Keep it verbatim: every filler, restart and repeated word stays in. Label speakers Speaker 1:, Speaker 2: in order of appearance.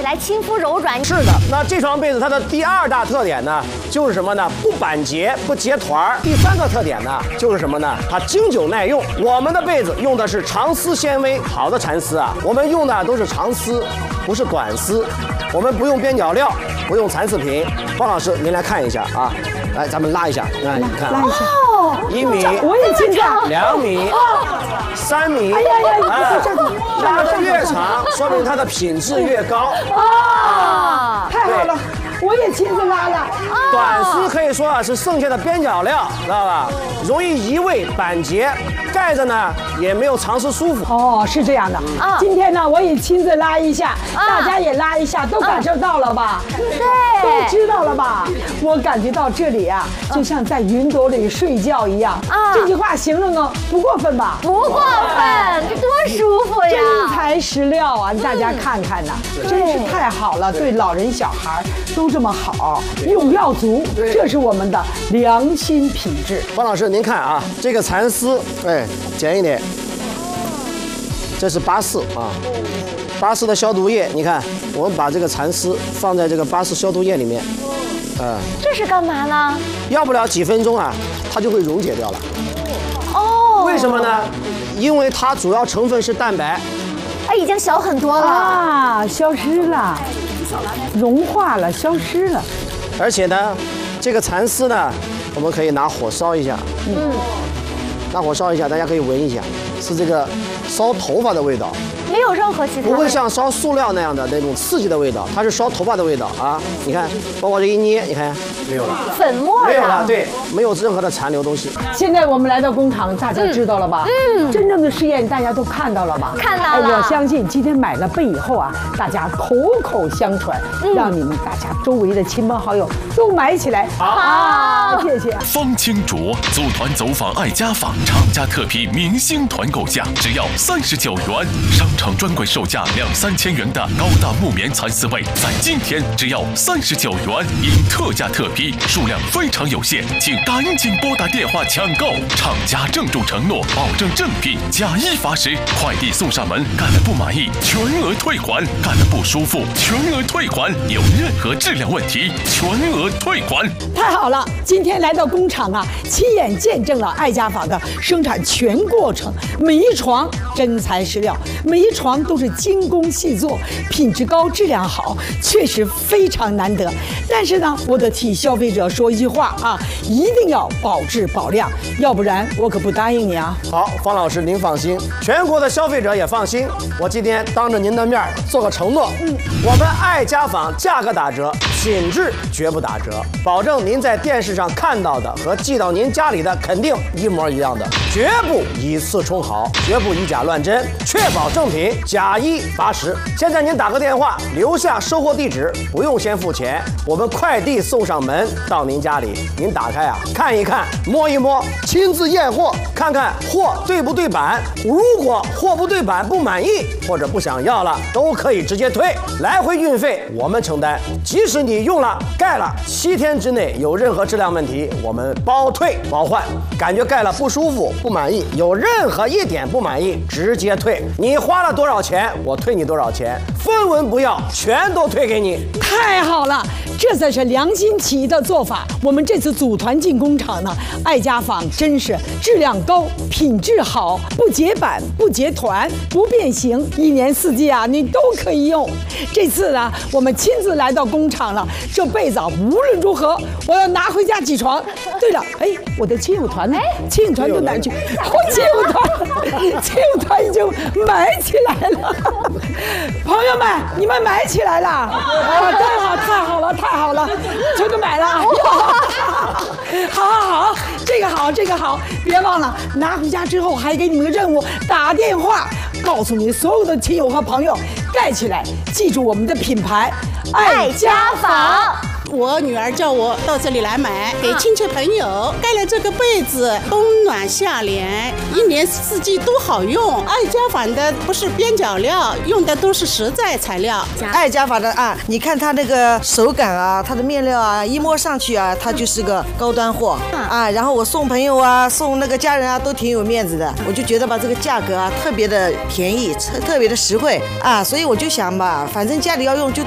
Speaker 1: 来亲肤柔软。
Speaker 2: 是的，那这床被子它的第二大特点呢，就是什么呢？不板结，不结团儿。第三个特点呢，就是什么呢？它经久耐用。我们的被子用的是长丝纤维，好的蚕丝啊，我们用的都是长丝，不是短丝。我们不用边角料，不用蚕丝品。方老师，您来看一下啊，来，咱们拉一下，来，你看，
Speaker 3: 拉一下，
Speaker 2: 一米，
Speaker 3: 我也紧张，
Speaker 2: 两米，三米，
Speaker 3: 哎呀呀，
Speaker 2: 哎，拉得越长，说明它的品质越高
Speaker 3: 啊！太好了，我也亲自拉了。
Speaker 2: 短丝可以说啊是剩下的边角料，知道吧？容易移位板结，盖着呢也没有尝试舒服。
Speaker 3: 哦，是这样的。啊，今天呢我也亲自拉一下，大家也拉一下，都感受到了吧？
Speaker 1: 对，
Speaker 3: 都知道了吧？我感觉到这里啊，就像在云朵里睡觉一样。啊，这句话形容呢不过分吧？
Speaker 1: 不过分，这多舒服呀！
Speaker 3: 真材实料啊！大家看看呐，真是太好了，对老人小孩都这么好，用料足，这是我们的良心品质。
Speaker 2: 方老师，您看啊，这个蚕丝，哎，剪一点，这是八四啊，八四的消毒液，你看，我们把这个蚕丝放在这个八四消毒液里面，
Speaker 1: 嗯，这是干嘛呢？
Speaker 2: 要不了几分钟啊，它就会溶解掉了。
Speaker 1: 哦，
Speaker 2: 为什么呢？因为它主要成分是蛋白，
Speaker 1: 哎，已经小很多了
Speaker 3: 啊，消失了，融化了，消失了。
Speaker 2: 而且呢，这个蚕丝呢，我们可以拿火烧一下，嗯，拿火烧一下，大家可以闻一下，是这个烧头发的味道。
Speaker 1: 没有任何其他，
Speaker 2: 不会像烧塑料那样的那种刺激的味道，它是烧头发的味道啊！你看，包括这一捏，你看没有了，
Speaker 1: 粉末
Speaker 2: 没有了，对，没有任何的残留东西。
Speaker 3: 现在我们来到工厂，大家知道了吧？嗯，真正的试验大家都看到了吧？
Speaker 1: 看到了。
Speaker 3: 我相信今天买了被以后啊，大家口口相传，让你们大家周围的亲朋好友都买起来。好，谢谢。
Speaker 4: 方清卓组团走访爱家纺，厂家特批明星团购价只要三十九元，商场专柜售价两三千元的高档木棉蚕丝被，在今天只要三十九元，因特价特批，数量非常有限，请赶紧拨打电话抢购。厂家郑重承诺，保证正品，假一罚十，快递送上门，干了不满意全额退款，干了不舒服全额退款，有任何质量问题全额退款。
Speaker 3: 太好了，今天来到工厂啊，亲眼见证了爱家纺的生产全过程，每一床真材实料，每一床都是精工细作，品质高，质量好，确实非常难得。但是呢，我得替消费者说一句话啊，一定要保质保量，要不然我可不答应你啊。
Speaker 2: 好，方老师您放心，全国的消费者也放心。我今天当着您的面做个承诺，嗯，我们爱家纺价格打折，品质绝不打折，保证您在电视上看到的和寄到您家里的肯定一模一样的，绝不以次充好，绝不以假乱真，确保正品，假一罚十。现在您打个电话，留下收货地址，不用先付钱，我们快递送上门到您家里，您打开啊，看一看，摸一摸，亲自验货，看看货对不对版。如果货不对版不满意或者不想要了，都可以直接退，来回运费我们承担。即使你用了盖了七天之内有任何质量问题，我们包退包换。感觉盖了不舒服不满意，有任何一点不满意直接退。你花了多少钱，我退你多少钱，分文不要，全都退给你。
Speaker 3: 太好了，这才是良心企业的做法。我们这次组团进工厂呢，爱家纺真是质量高，品质好，不结版不结团不变形，一年四季啊你都可以用。这次呢，我们亲自来到工厂了，这被子无论如何我要拿回家起床。对了，哎，我的亲友团呢？亲友团到哪去？我亲友团，亲友团已经买起来了。朋友们，你们买起来了？啊，太好，太好了，太好了，全都买了。好好好，这个好，这个好，别忘了拿回家之后还给你们个任务，打电话告诉你所有的亲友和朋友盖起来，记住我们的品牌
Speaker 1: 爱家纺。
Speaker 5: 我女儿叫我到这里来买，给亲戚朋友盖了这个被子，冬暖夏凉，一年四季都好用。爱家纺的不是边角料，用的都是实在材料。
Speaker 6: 爱家纺的啊，你看它那个手感啊，它的面料啊，一摸上去啊，它就是个高端货啊。然后我送朋友啊，送那个家人啊，都挺有面子的。我就觉得吧，这个价格啊，特别的便宜，特特别的实惠啊，所以我就想吧，反正家里要用就